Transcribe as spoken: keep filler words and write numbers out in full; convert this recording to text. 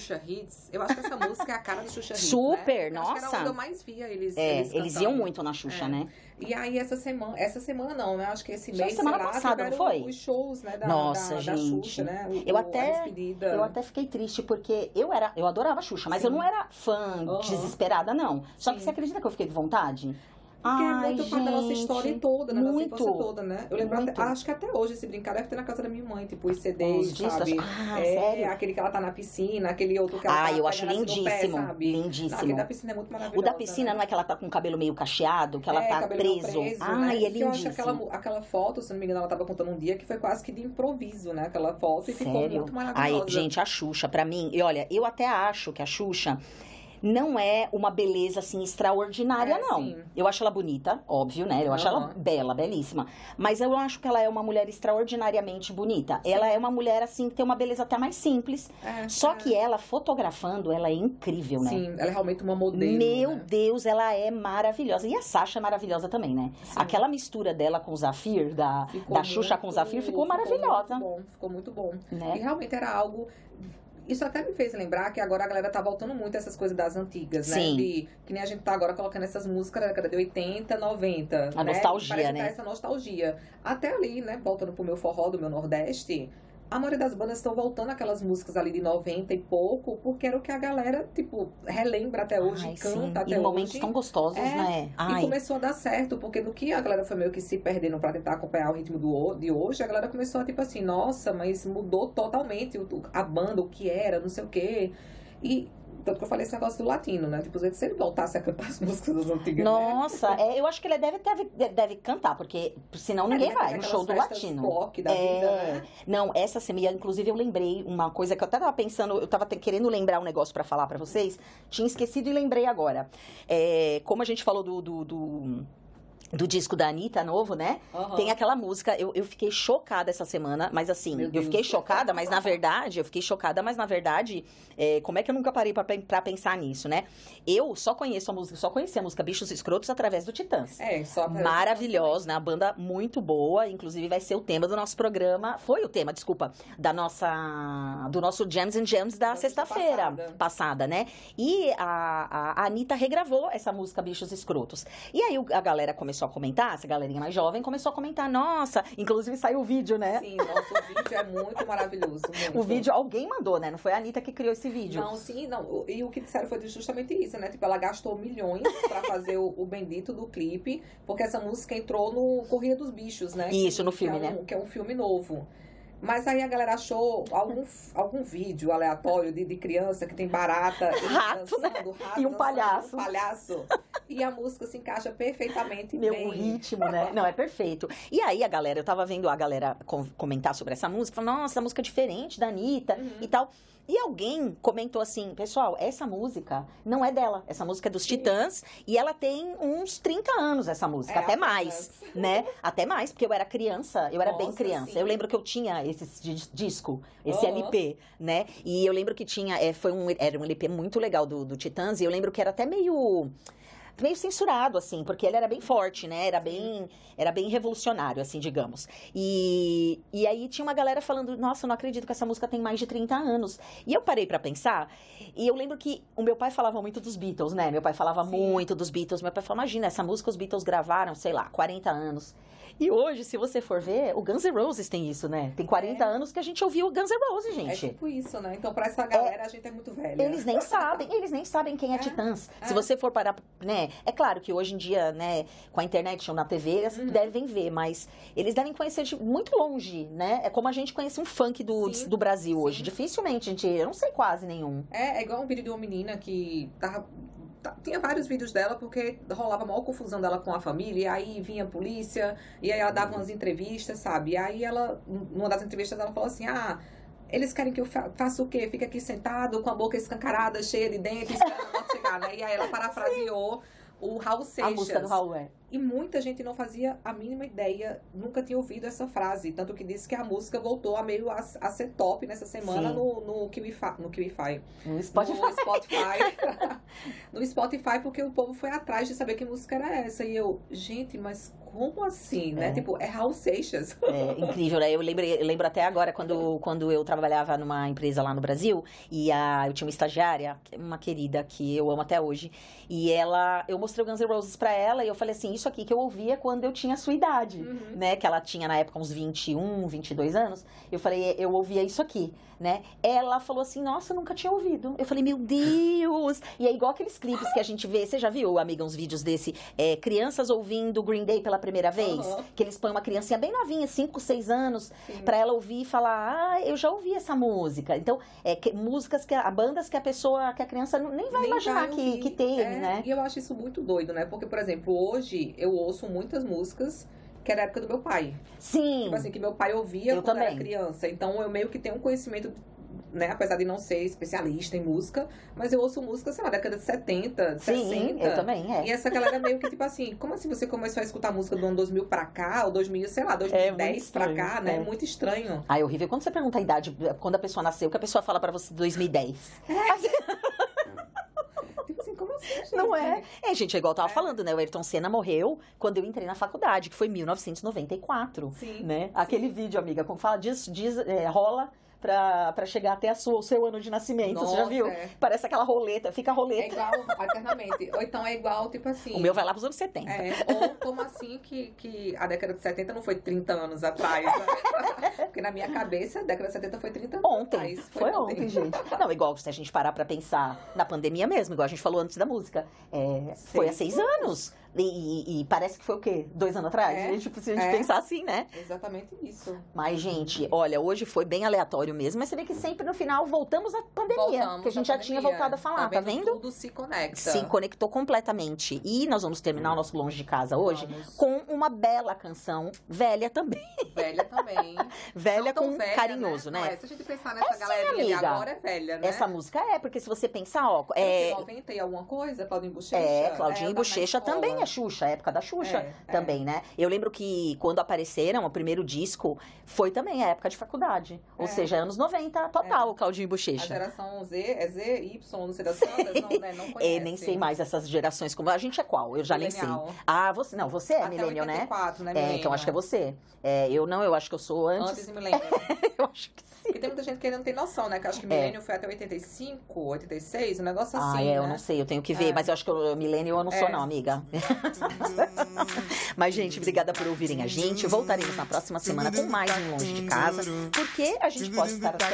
Xuxa Hits, eu acho que essa música é a cara do Xuxa Hits, Super, né? nossa. Acho que era onde eu mais via eles É, eles, eles iam muito na Xuxa, é. né? E aí, essa semana, essa semana não, né? Acho que esse Já mês, semana sei lá, passada, não foi? os shows, né? Da, Nossa, da, gente. da Xuxa, né? O, eu, a até, despedida. eu até fiquei triste, porque eu era, eu adorava a Xuxa, mas Sim. eu não era fã Uhum. desesperada, não. Só que Sim. você acredita que eu fiquei com vontade? Porque Ai, é muito parte da nossa história toda, né? muito, Da nossa infância toda, né? Eu lembro, muito. até, acho que até hoje, esse brincar deve ter na casa da minha mãe, tipo, os C Ds, Os discos? sabe? Ah, é, sério? aquele que ela tá na piscina, aquele outro que ela Ah, tá eu acho pegando assim no lindíssimo, pé, sabe? lindíssimo. Não, aquele da piscina é muito maravilhoso. O da piscina, né? não é que ela tá com o cabelo meio cacheado, que ela é, tá cabelo preso. preso Ai, né? é Porque eu acho lindíssimo. que aquela, aquela foto, se não me engano, ela tava contando um dia que foi quase que de improviso, né? Aquela foto e ficou Sério? muito maravilhosa. Ai, gente, a Xuxa, pra mim, e olha, eu até acho que a Xuxa não é uma beleza, assim, extraordinária, É, não. sim. Eu acho ela bonita, óbvio, né? Eu acho ela Aham. bela, belíssima. Mas eu acho que ela é uma mulher extraordinariamente bonita. Sim. Ela é uma mulher, assim, que tem uma beleza até mais simples. É, Só é. que ela, fotografando, ela é incrível, né? Sim, ela é realmente uma modelo, Meu né? Deus, ela é maravilhosa. E a Sasha é maravilhosa também, né? Sim. Aquela mistura dela com o Zafir, da, Ficou da Xuxa com o muito- Zafir, ficou maravilhosa. Muito bom, ficou muito bom. Né? E realmente era algo... Isso até me fez lembrar que agora a galera tá voltando muito a essas coisas das antigas, né? Sim. De, que nem a gente tá agora colocando essas músicas da década de oitenta, noventa. A né? nostalgia, Parece que né? tá essa nostalgia. Até ali, né? Voltando pro meu forró do meu Nordeste... A maioria das bandas estão voltando aquelas músicas ali de noventa e pouco, porque era o que a galera, tipo, relembra até hoje, Ai, canta sim. até E momentos hoje. tão gostosos, É, né? E Ai. começou a dar certo, porque do que a galera foi meio que se perdendo pra tentar acompanhar o ritmo do, ho- de hoje, a galera começou a, tipo assim, nossa, mas mudou totalmente o- o- a banda, o que era, não sei o quê. E tanto que eu falei esse negócio do latino, né? Tipo, se ele voltasse a cantar as músicas das antigas, Nossa, né? é, eu acho que ele deve, deve, deve cantar, porque senão ninguém É, vai né? no show do Aquelas festas latino. rock da É, vida, né? não, essa semana, inclusive eu lembrei uma coisa que eu até tava pensando, eu tava te- querendo lembrar um negócio pra falar pra vocês, tinha esquecido e lembrei agora. É, como a gente falou do, do, do, do disco da Anitta novo, né? Aham. Tem aquela música, eu, eu fiquei chocada essa semana, mas assim, Meu eu Deus. fiquei chocada, mas na verdade, eu fiquei chocada, mas na verdade, é, como é que eu nunca parei pra, pen- pra pensar nisso, né? Eu só conheço a música, só conheci a música Bichos Escrotos através do Titãs. É, só pra- Maravilhosa, né? Uma banda muito boa, inclusive vai ser o tema do nosso programa, foi o tema, desculpa, da nossa, do nosso Jams and Jams da Da sexta sexta-feira passada. passada, né? E a, a, a Anitta regravou essa música Bichos Escrotos. E aí o- a galera começou a comentar, essa galerinha mais jovem começou a comentar, nossa, inclusive saiu o vídeo, né? Sim, nosso vídeo é muito maravilhoso. Muito. O vídeo, alguém mandou, né? Não foi a Anitta que criou esse vídeo. Não, sim, não. O- E o que disseram foi justamente isso, né? Tipo, ela gastou milhões pra fazer o, o bendito do clipe, porque essa música entrou no Corrida dos Bichos, né? Isso, Que- no que filme, é um- né? Que é um filme novo. Mas aí a galera achou algum, algum vídeo aleatório de, de criança que tem barata e Rato, né? dançando, rato E um dançando, palhaço. um palhaço. E a música se encaixa perfeitamente Meu, bem. o ritmo, né? Não, é perfeito. E aí a galera, eu tava vendo a galera com- comentar sobre essa música, falando, nossa, essa música é diferente da Anitta Uhum. e tal. E alguém comentou assim, pessoal, essa música não é dela, essa música é dos Sim. Titãs, e ela tem uns trinta anos, essa música, É, até apenas. mais, né? Até mais, porque eu era criança, eu era bem Nossa, criança. sim. Eu lembro que eu tinha esse di- disco, esse Aham. L P, né? E eu lembro que tinha, é, foi um, era um L P muito legal do, do Titãs, e eu lembro que era até meio... meio censurado, assim, porque ele era bem forte, né? Era bem, era bem revolucionário, assim, digamos. E, e aí tinha uma galera falando, nossa, eu não acredito que essa música tem mais de trinta anos. E eu parei pra pensar, e eu lembro que o meu pai falava muito dos Beatles, né? Meu pai falava Sim. muito dos Beatles. Meu pai falou, imagina, essa música os Beatles gravaram, sei lá, quarenta anos. E hoje, se você for ver, o Guns N' Roses tem isso, né? Tem quarenta É. anos que a gente ouviu o Guns N' Roses, É gente. tipo isso, né? Então, pra essa galera, a gente é muito velha. Eles nem sabem, eles nem sabem quem é, É, Titãs. é. Se você for parar, né? É claro que hoje em dia, né, com a internet ou na T V, eles Uhum. devem ver, mas eles devem conhecer de muito longe, né? É como a gente conhece um funk do, Sim, do Brasil hoje. sim. Dificilmente, gente, eu não sei quase nenhum. É, é igual um vídeo de uma menina que tava, tá- tinha vários vídeos dela porque rolava a maior confusão dela com a família, e aí vinha a polícia, e aí ela dava umas entrevistas, sabe? E aí ela, numa das entrevistas, ela falou assim, ah, eles querem que eu fa- faça o quê? Fica aqui sentado, com a boca escancarada, cheia de dentes, esperando a morte chegar, né? E aí ela parafraseou o Raul Seixas. A música do Raul é. E muita gente não fazia a mínima ideia, nunca tinha ouvido essa frase. Tanto que disse que a música voltou a meio a, a ser top nessa semana no, no Kiwify. No Kiwify. No Spotify. No Spotify. No Spotify, porque o povo foi atrás de saber que música era essa. E eu, gente, mas como assim, né? É. Tipo, é Raul Seixas. É incrível, né? Eu lembro, eu lembro até agora, quando, quando eu trabalhava numa empresa lá no Brasil, e a, eu tinha uma estagiária, uma querida, que eu amo até hoje, e ela, eu mostrei o Guns N' Roses pra ela, e eu falei assim, isso aqui que eu ouvia quando eu tinha a sua idade, Uhum. né? Que ela tinha, na época, uns vinte e um, vinte e dois anos. Eu falei, eu ouvia isso aqui, né? Ela falou assim, nossa, eu nunca tinha ouvido. Eu falei, meu Deus! E é igual aqueles clipes que a gente vê, você já viu, amiga, uns vídeos desse, é, crianças ouvindo Green Day pela primeira vez? Uhum. Que eles põem uma criancinha bem novinha, cinco, seis anos, Sim. pra ela ouvir e falar, ah, eu já ouvi essa música. Então, é, que, músicas, que a bandas que a pessoa, que a criança não- nem vai Nem imaginar vai que, ouvir. que teve, É, né? E eu acho isso muito doido, né? Porque, por exemplo, hoje eu ouço muitas músicas que era a época do meu pai. Sim, Tipo assim, que meu pai ouvia Eu quando era também. criança. Então eu meio que tenho um conhecimento, né? Apesar de não ser especialista em música, mas eu ouço música, sei lá, da década de setenta, de sim, sessenta. eu também, é. E essa galera meio que, tipo assim, como assim você começou a escutar música do ano dois mil pra cá, ou dois mil, sei lá, dois mil e dez muito pra estranho, cá, né? é. Muito estranho. Ah, é horrível. Quando você pergunta a idade, quando a pessoa nasceu, que a pessoa fala pra você dois mil e dez. Tipo assim, como assim, gente? Não é? É, gente, é igual eu tava É. falando, né? O Ayrton Senna morreu quando eu entrei na faculdade, que foi em mil novecentos e noventa e quatro. Sim. Né? Aquele vídeo, amiga, como fala, diz, diz, é, rola pra, pra chegar até a sua, o seu ano de nascimento. Você já Nossa, viu? é. Parece aquela roleta, fica a É roleta. igual, alternamente. Ou então é igual, tipo assim. O meu vai lá pros anos setenta. É, ou como assim que, que a década de setenta não foi trinta anos atrás, né? Porque na minha cabeça, a década de setenta foi trinta anos Ontem, atrás. foi ontem, gente. Não, igual se a gente parar pra pensar na pandemia mesmo, igual a gente falou antes da música. É, foi há seis anos. E, e- e parece que foi o quê? Dois anos atrás? É, A gente, se a gente é. pensar assim, né? Exatamente isso. Mas, gente, olha, hoje foi bem aleatório mesmo, mas você vê que sempre no final voltamos à pandemia. Voltamos que a gente à já tinha pandemia. voltado a falar, tá vendo? Tudo se conecta. Se conectou completamente. E nós vamos terminar o nosso Longe de Casa hoje Vamos. com uma bela canção, velha também. Velha também. Velha Não tão com velha, carinhoso, Não, né? é, se a gente pensar nessa sim, galerinha ali amiga. agora, é velha, né? Essa música é, porque se você pensar, ó. É... É, noventa e alguma coisa, Claudinho Bochecha. é Claudinho eu e tava na Bochecha escola. também é Xuxa, a época da Xuxa É, é. também, né? Eu lembro que quando apareceram, o primeiro disco foi também a época de faculdade. Ou É. seja, anos noventa, total, Claudinho e A Bochecha. geração Z, é Z, Y, não sei das quantas, não, né? Não conhece. É, nem sei mais essas gerações. Como a gente é qual? Eu já nem sei. Millennial. Ah, você não, você é Até millennial, né? oitenta e quatro, né? É, então millennial. acho que é você. É, eu não, eu acho que eu sou antes. Antes de milênio. Eu acho que sim. Porque tem muita gente que ainda não tem noção, né? Que eu acho que milênio foi até oitenta e cinco, oitenta e seis, um negócio assim, Ah, é, eu né? não sei, eu tenho que ver, É. mas eu acho que eu, millennial eu não sou É. não, amiga. Mas, gente, obrigada por ouvirem a gente. Voltaremos na próxima semana com mais um Longe de Casa, porque a gente pode estar